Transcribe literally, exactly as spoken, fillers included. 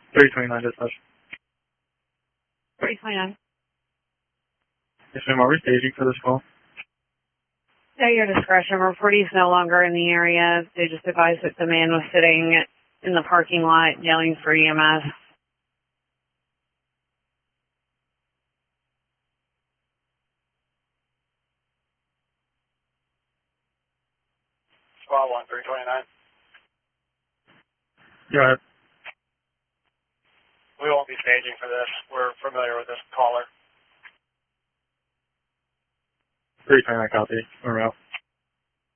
three twenty-nine dispatch. three twenty-nine. Yes, ma'am. Are we staging for this call? At your discretion, reportees no longer in the area. They just advised that the man was sitting in the parking lot yelling for E M S. Squad one, three twenty-nine. Go ahead. We won't be staging for this. We're familiar with this caller. three twenty-nine copy. We're out.